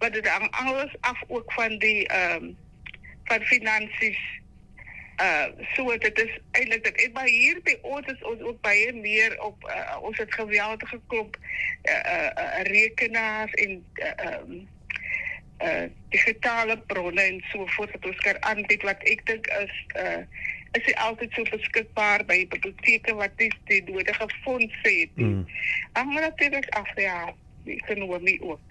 maar dit hang alles af ook van die van finansies. So dit is eintlik dit. Maar hier by ons is ons ook baie meer op ons het geweldige klomp rekenaars en digitale bronne en so voort wat ons kan aanbied wat ek dink is nie altyd so beskikbaar by biblioteke wat die nodige fondse het. Hang maar natuurlijk af, ja, die ekonomie ook.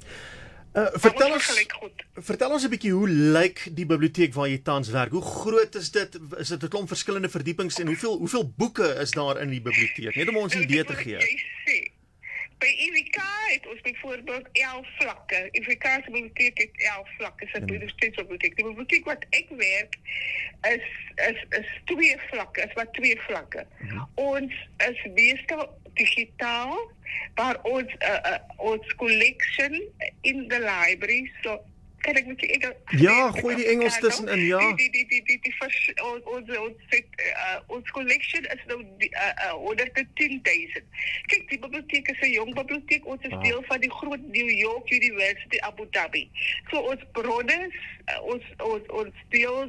Vertel ons 'n bietjie, hoe lyk die biblioteek waar jy tans werk? Hoe groot is dit? Is dit 'n klomp verskillende verdiepings en hoeveel boeke is daar in die biblioteek? Net om ons 'n idee te gee. By IWK het ons byvoorbeeld 11 vlakke. IWK se biblioteek het 11 vlakke. Dit is steeds biblioteek. Die biblioteek wat ek werk is 2 vlakke, is maar 2 vlakke. Ons is meestal digitaal, waar ons collection in the library, so kan ek met die Engels... Ja, gooi die Engels tussenin, ja. Ons collection is nou 110.000. Kyk, die biblioteek is 'n jong biblioteek, ons is deel van die groot New York University Abu Dhabi. So ons bronne, ons deel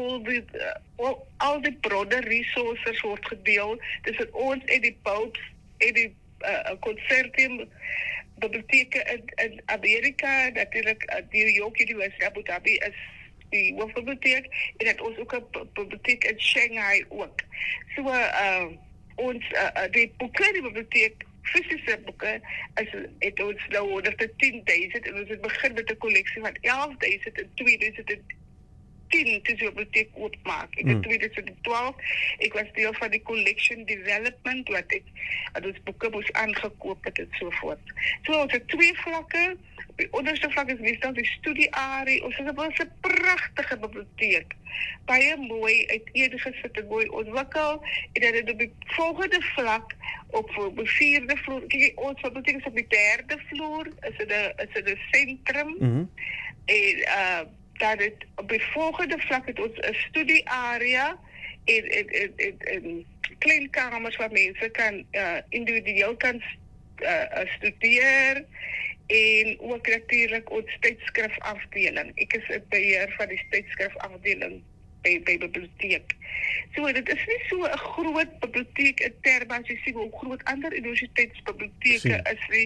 al die bronne, resources word gedeel, tussen ons en die Popes en die consortium biblioteke in Amerika, natuurlijk New York University Abu Dhabi is die hoofbiblioteek en het ons ook 'n biblioteek in Shanghai ook. So ons die boeke in die biblioteek, fisiese boeke, het ons nou 110.000 en ons het begin met 'n kolleksie van 11.000 in 2010 toe die biblioteek oopmaak. In 2012, ek was deel van die collection development, wat ons boeke moes aangekoop het en so voort. So ons het 2 vlakke. Die onderste vlak is meestal die studiearie. Ons het 'n pragtige biblioteek. Baie mooi uiteengesit en mooi ontwikkel. En dan het op die volgende vlak, op die 4de vloer, kyk, ons biblioteek is op die 3de vloer, is dit 'n sentrum. En dat het op die volgende vlak het ons 'n studiearea en klein kamers waar mense kan individueel kan studeer en ook natuurlik ons tydskrifafdeling. Ek is in beheer van die tydskrifafdeling by biblioteek. So dit is nie so 'n groot biblioteek in terme as jy sien hoe groot ander universiteitsbiblioteke is nie,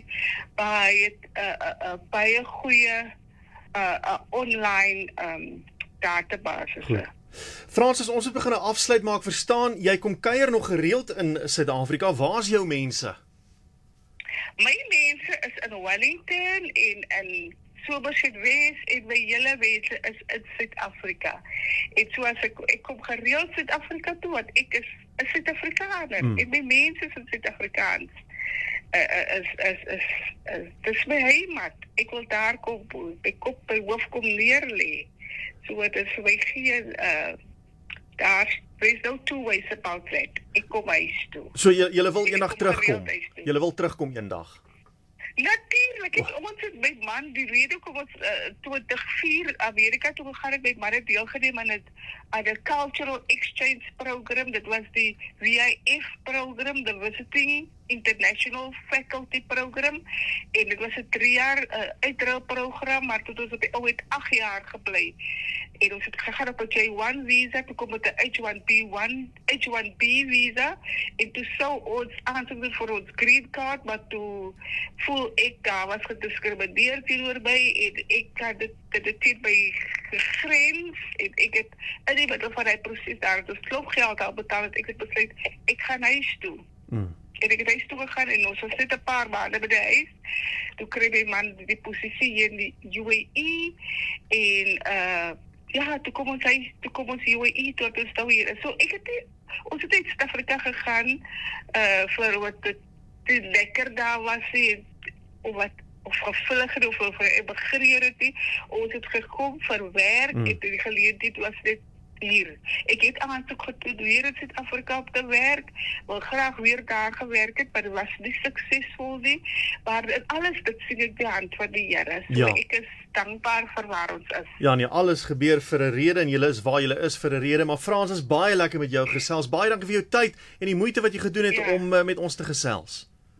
baie goeie online databases. Francis, ons het begin 'n afsluit maak, verstaan, jy kom kuier nog gereeld in Suid-Afrika. Waar's jou mense? My mense is in Wellington en in Somerset West en my hele mense is in Suid-Afrika. En so as ek kom gereeld Suid-Afrika toe, want ek is 'n Suid-Afrikaner en my mense is in Suid-Afrikaans. Dis my heimat. Ek wil daar kom, my kop by hoof kom neerlê. So dit is my geen, there's no two ways about that. Ek kom huis toe. So julle wil eendag terugkom? Julle wil terugkom eendag? Natuurlijk, ons het my man, die rede hoekom ons 2004 Amerika toe gegaan het, my man het deelgeneem aan 'n cultural exchange program. Dit was die VIF program, the Visiting International Faculty Program, en dit was 'n 3 jaar uitruilprogram, maar tot ons op die ou het 8 jaar gebly. En ons het gegaan op 'n J1 visa, toe kom met 'n H1B visa, en toe sou ons aansoek doen vir ons green card, maar toe voel ek daar was gediskrimineer teenoor my, en ek had dit teen my gegrens, en ek het in die middel van die proses daar het ons klomp geld al betaal, en ek het besluit, ek gaan huis toe. En ek het huis toe gegaan en ons was net 'n paar maande by die huis. Toe kry my man die posisie hier in die UAE en toe kom ons UAE tot ons nou hier. So ons het uit Suid-Afrika gegaan vir wat dit lekker daar was of gevlug of emigreer het nie. Ons het gekom vir werk en die geleentheid was net hier. Ek het aansoek gedoen weer in Suid-Afrika op te werk, wil graag weer daar gewerk het, maar dit was nie suksesvol nie, maar alles dit sien ek die hand van die Here, so ek is dankbaar vir waar ons is. Ja nee, alles gebeur vir 'n rede en julle is waar julle is vir 'n rede, maar Francis, baie lekker met jou gesels, baie dankie vir jou tyd en die moeite wat jy gedoen het om met ons te gesels.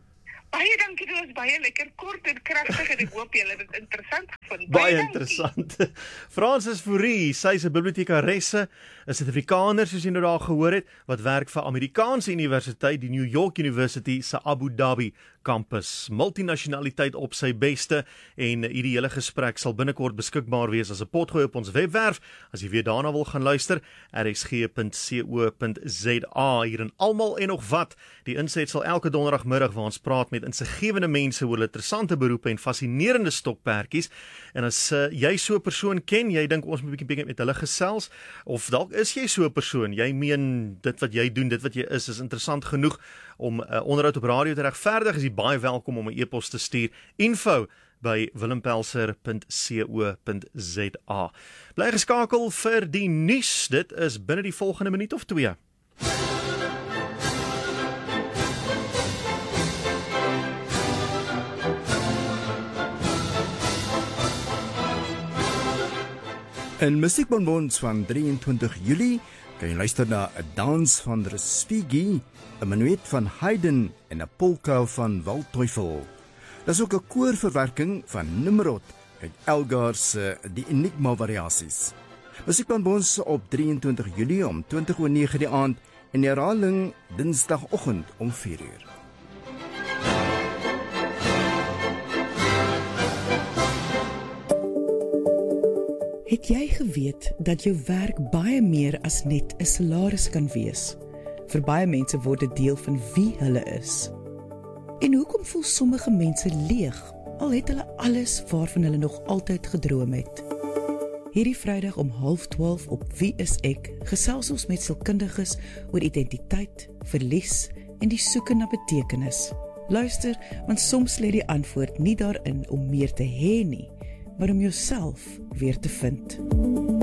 Baie dankie, dit was baie lekker kort en kragtig en ek hoop julle het dit interessant gevind. Baie dankie. interessant. Francis Fourie, sy is 'n bibliotekaresse, 'n Suid-Afrikaner soos jy nou daar gehoor het, wat werk vir Amerikaanse Universiteit, die New York University se Abu Dhabi kampus. Multinasionaliteit op sy beste en hierdie hele gesprek sal binnekort beskikbaar wees as 'n potgooi op ons webwerf. As jy weer daarna wil gaan luister, rsg.co.za. Hier in Almal en nog wat. Die inset sal elke donderdagmiddag waar ons praat met insiggewende mense oor interessante beroepe en fascinerende stokperdjies. En as jy so 'n persoon ken, jy dink ons moet 'n bietjie met hulle gesels, of dalk is jy so 'n persoon, jy meen dit wat jy doen, dit wat jy is interessant genoeg om onderhoud op radio te regverdig, is jy baie welkom om 'n e-pos te stuur. info@willempelser.co.za. Bly geskakel vir die nuus. Dit is binne die volgende minuut of 2. In Musiekbonbons van 23 Julie kan jy luister na 'n dans van Respighi, 'n menuet van Haydn en 'n polka van Waldteufel. Daar's ook 'n koorverwerking van Nimrod uit Elgar se Die Enigma variasies. Musiekbonbons op 23 Julie om 20:09 die aand en herhaling Dinsdagoggend om 4:00. Het jy geweet dat jou werk baie meer as net 'n salaris kan wees? Vir baie mense word dit deel van wie hulle is. En hoekom voel sommige mense leeg, al het hulle alles waarvan hulle nog altyd gedroom het? Hierdie Vrydag om 11:30 op Wie is ek, gesels ons met sielkundiges oor identiteit, verlies en die soeke na betekenis. Luister, want soms lê die antwoord nie daarin om meer te hê nie, maar om jouself weer te vind.